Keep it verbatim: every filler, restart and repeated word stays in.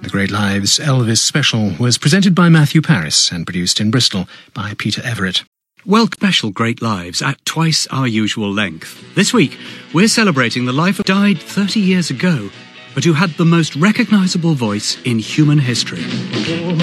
The Great Lives Elvis special was presented by Matthew Paris and produced in Bristol by Peter Everett. Well, special Great Lives at twice our usual length. This week, we're celebrating the life of died thirty years ago, but who had the most recognisable voice in human history.